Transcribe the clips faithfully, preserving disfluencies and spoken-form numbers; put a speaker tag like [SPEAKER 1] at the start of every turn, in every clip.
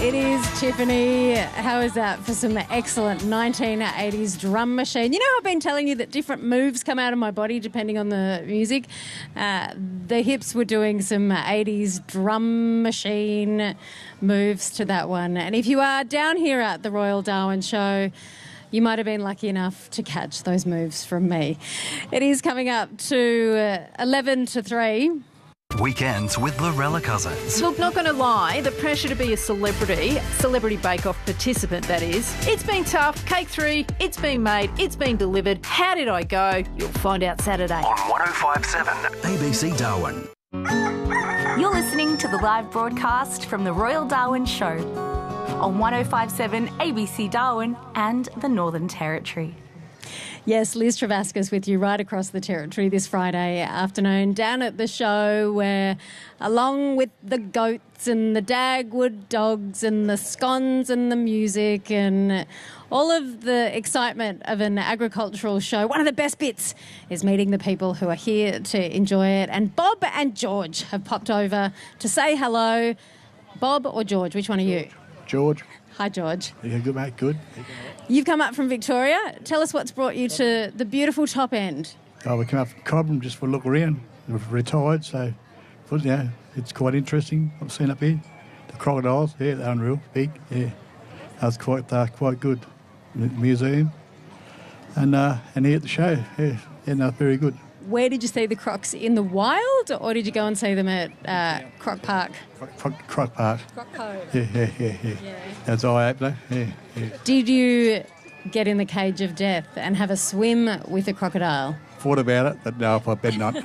[SPEAKER 1] It is Tiffany. How is that for some excellent nineteen eighties drum machine? You know how I've been telling you that different moves come out of my body depending on the music? Uh, the hips were doing some eighties drum machine moves to that one. And if you are down here at the Royal Darwin Show, you might have been lucky enough to catch those moves from me. It is coming up to uh, eleven to three.
[SPEAKER 2] Weekends with Lorella Cousins.
[SPEAKER 3] Look, not going to lie, the pressure to be a celebrity, Celebrity Bake Off participant that is, it's been tough. Cake three, it's been made, it's been delivered. How did I go? You'll find out Saturday.
[SPEAKER 2] On one oh five seven A B C Darwin.
[SPEAKER 4] You're listening to the live broadcast from the Royal Darwin Show on one oh five seven A B C Darwin and the Northern Territory.
[SPEAKER 1] Yes, Liz Travascus with you right across the territory this Friday afternoon down at the show where, along with the goats and the Dagwood dogs and the scones and the music and all of the excitement of an agricultural show, one of the best bits is meeting the people who are here to enjoy it. And Bob and George have popped over to say hello. Bob or George, which one are you?
[SPEAKER 5] George.
[SPEAKER 1] Hi, George.
[SPEAKER 5] Yeah, good, mate. Good.
[SPEAKER 1] You've come up from Victoria. Tell us what's brought you to the beautiful top end.
[SPEAKER 5] Oh, we came up from Cobram just for a look around. We're retired, so but, yeah, it's quite interesting. I've seen up here the crocodiles. Yeah, they're unreal, big. Yeah, that's quite uh, quite good. M- museum, and uh, and here at the show. Yeah, yeah, no, very good.
[SPEAKER 1] Where did you see the crocs, in the wild, or did you go and see them at uh, Croc Park?
[SPEAKER 5] Croc, croc, croc Park.
[SPEAKER 1] Croc Cove.
[SPEAKER 5] Yeah, yeah, yeah, yeah. yeah. That's eye opener. Yeah, yeah.
[SPEAKER 1] Did you get in the cage of death and have a swim with a crocodile?
[SPEAKER 5] Thought about it, but no, I bet not.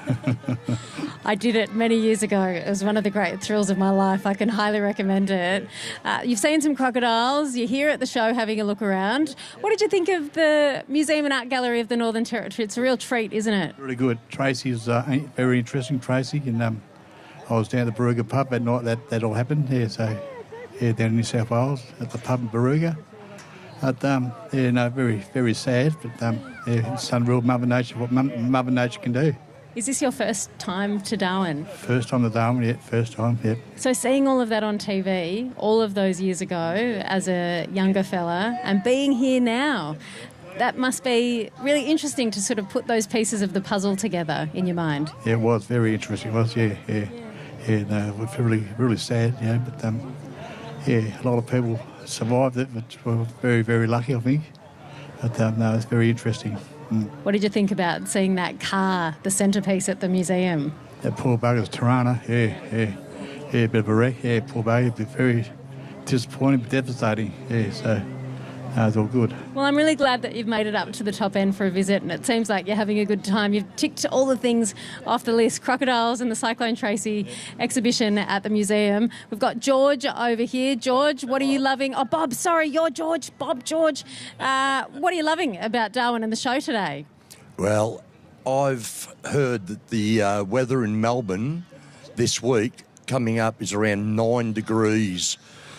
[SPEAKER 1] I did it many years ago. It was one of the great thrills of my life. I can highly recommend it. Uh, you've seen some crocodiles. You're here at the show having a look around. What did you think of the Museum and Art Gallery of the Northern Territory? It's a real treat, isn't it?
[SPEAKER 5] Really good. Tracy's uh, very interesting, Tracy. And um, I was down at the Baruga pub that night that, that all happened. Yeah, so yeah, down in New South Wales at the pub in Baruga. But, um, yeah, no, very, very sad. But um, yeah, it's unreal Mother Nature, what Mother Nature can do.
[SPEAKER 1] Is this your first time to Darwin?
[SPEAKER 5] First time to Darwin, yeah, first time, yeah.
[SPEAKER 1] So seeing all of that on T V all of those years ago as a younger fella and being here now, that must be really interesting to sort of put those pieces of the puzzle together in your mind.
[SPEAKER 5] Yeah, it was very interesting, it was, yeah, yeah. Yeah, yeah no, it was really, really sad, you know, but, um, yeah, a lot of people survived it, but were very, very lucky, I think. But, um, no, it's very interesting. Mm.
[SPEAKER 1] What did you think about seeing that car, the centrepiece at the museum?
[SPEAKER 5] That poor bugger's Tirana, yeah, yeah. Yeah, a bit of a wreck, yeah, poor bugger, but very disappointing, but devastating, yeah, so no, it's all good.
[SPEAKER 1] Well, I'm really glad that you've made it up to the top end for a visit, and it seems like you're having a good time. You've ticked all the things off the list, crocodiles and the Cyclone Tracy exhibition at the museum. We've got George over here. George, what are you loving? Oh, Bob, sorry, you're George. Bob, George. Uh, what are you loving about Darwin and the show today?
[SPEAKER 6] Well, I've heard that the uh, weather in Melbourne this week coming up is around nine degrees.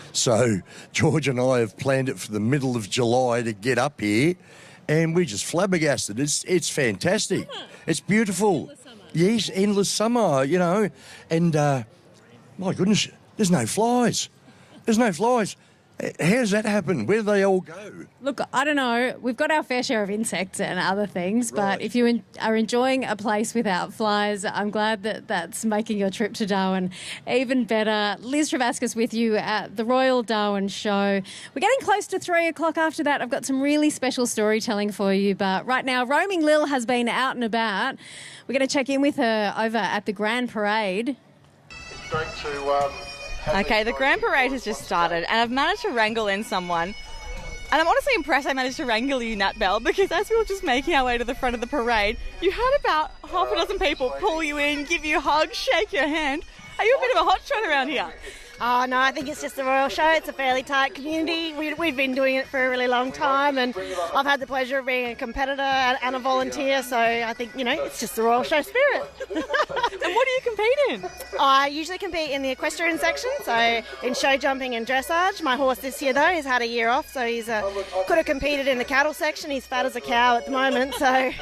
[SPEAKER 6] So George and I have planned it for the middle of July to get up here, and we just flabbergasted. It's it's fantastic. Summer. It's beautiful. Endless summer. Yes, endless summer, you know. And, uh, my goodness, there's no flies. There's no flies. How does that happen? Where do they all go?
[SPEAKER 1] Look, I don't know. We've got our fair share of insects and other things,
[SPEAKER 6] Right.
[SPEAKER 1] but if you in- are enjoying a place without flies, I'm glad that that's making your trip to Darwin even better. Liz Travascus with you at the Royal Darwin Show. We're getting close to three o'clock after that. I've got some really special storytelling for you, but right now, Roaming Lil has been out and about. We're going to check in with her over at the Grand Parade.
[SPEAKER 7] It's great to... Um
[SPEAKER 8] Okay, the Grand Parade has just started, and I've managed to wrangle in someone. And I'm honestly impressed I managed to wrangle you, Nat Bell, because as we were just making our way to the front of the parade, you had about half a dozen people pull you in, give you a hug, shake your hand. Are you a bit of a hotshot around here?
[SPEAKER 9] Oh, no, I think it's just the Royal Show. It's a fairly tight community. We, we've been doing it for a really long time, and I've had the pleasure of being a competitor and a volunteer, so I think, you know, it's just the Royal Show spirit.
[SPEAKER 8] And what do you compete in?
[SPEAKER 9] I usually compete in the equestrian section, so in show jumping and dressage. My horse this year, though, has had a year off, so he's uh, could have competed in the cattle section. He's fat as a cow at the moment, so...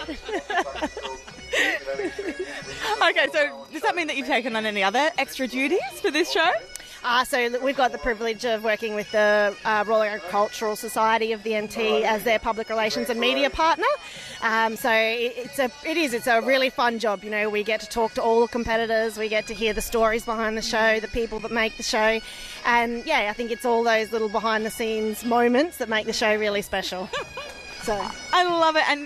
[SPEAKER 8] Okay, so does that mean that you've taken on any other extra duties for this show?
[SPEAKER 9] Uh, so we've got the privilege of working with the uh, Royal Agricultural Society of the N T as their public relations and media partner. Um, so it, it's a, it is, it's a really fun job. You know, we get to talk to all the competitors, we get to hear the stories behind the show, the people that make the show, and yeah, I think it's all those little behind the scenes moments that make the show really special. So
[SPEAKER 8] I love it. And